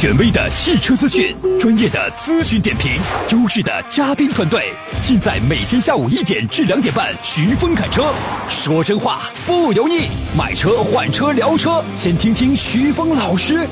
权威的汽车资讯，专业的咨询点评，优质的嘉宾团队，尽在每天下午1点至2点半，徐峰侃车，说真话不油腻，买车换车聊车，先听听徐峰老师